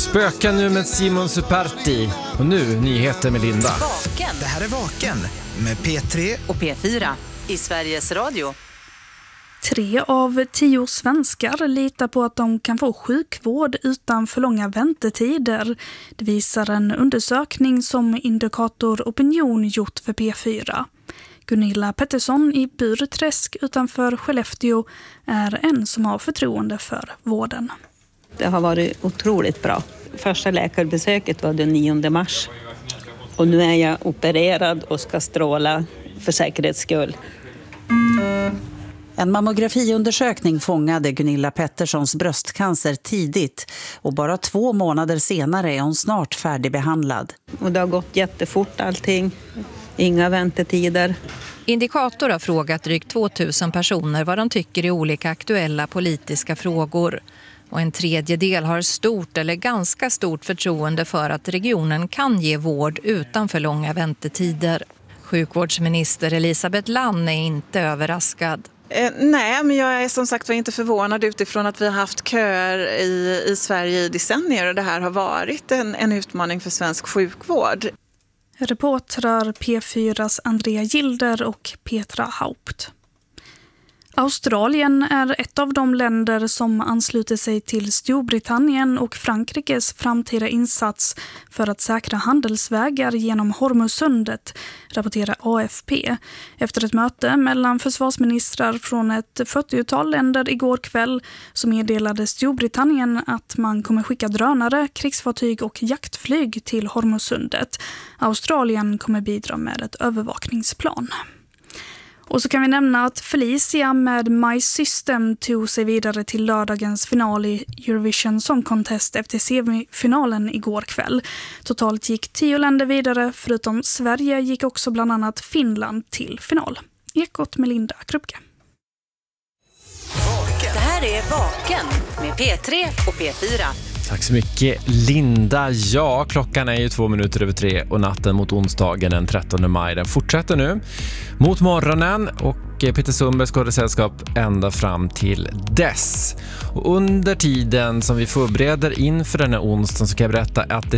Spöken nu med Simon Superti. Och nu nyheter med Linda. Vaken. Det här är Vaken med P3 Och P4 i Sveriges Radio. 3 av 10 svenskar litar på att de kan få sjukvård utan för långa väntetider. Det visar en undersökning som Indikator Opinion gjort för P4. Gunilla Pettersson i Burträsk utanför Skellefteå är en som har förtroende för vården. Det har varit otroligt bra. Första läkarbesöket var den 9 mars. Och nu är jag opererad och ska stråla för säkerhets skull. En mammografiundersökning fångade Gunilla Petterssons bröstcancer tidigt och bara 2 månader senare är hon snart färdigbehandlad. Och det har gått jättefort allting. Inga väntetider. Indikator har frågat drygt 2000 personer vad de tycker i olika aktuella politiska frågor. Och en tredjedel har stort eller ganska stort förtroende för att regionen kan ge vård utan för långa väntetider. Sjukvårdsminister Elisabeth Lann är inte överraskad. Nej, men jag är som sagt inte förvånad utifrån att vi har haft köer i Sverige i decennier och det här har varit en utmaning för svensk sjukvård. Reportrar P4s Andrea Gilder och Petra Haupt. Australien är ett av de länder som ansluter sig till Storbritannien och Frankrikes framtida insats för att säkra handelsvägar genom Hormuzsundet, rapporterar AFP. Efter ett möte mellan försvarsministrar från ett 40-tal länder igår kväll så meddelade Storbritannien att man kommer skicka drönare, krigsfartyg och jaktflyg till Hormuzsundet. Australien kommer bidra med ett övervakningsplan. Och så kan vi nämna att Felicia med My System tog sig vidare till lördagens final i Eurovision Song Contest efter semifinalen igår kväll. Totalt gick 10 länder vidare, förutom Sverige gick också bland annat Finland till final. Ekot med Linda Krupke. Det här är Vaken med P3 och P4. Tack så mycket Linda. Ja, klockan är ju 2:02 och natten mot onsdagen den 13 maj. Den fortsätter nu mot morgonen och Peter Sundberg ska ha sällskap ända fram till dess. Och under tiden som vi förbereder inför den här onsdagen så kan jag berätta att det